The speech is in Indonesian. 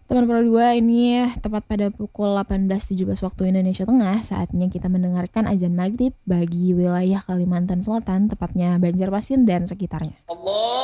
Teman Pro 2 ini tepat pada pukul 18.17 waktu Indonesia Tengah, saatnya kita mendengarkan azan maghrib bagi wilayah Kalimantan Selatan, tepatnya Banjarmasin dan sekitarnya. الله